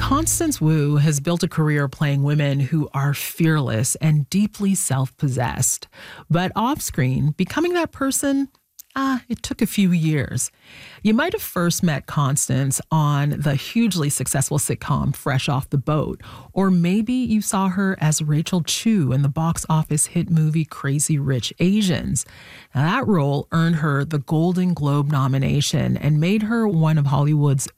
Constance Wu has built a career playing women who are fearless and deeply self-possessed. But off-screen, becoming that person, it took a few years. You might have first met Constance on the hugely successful sitcom Fresh Off the Boat, or maybe you saw her as Rachel Chu in the box office hit movie Crazy Rich Asians. Now, that role earned her the Golden Globe nomination and made her one of Hollywood's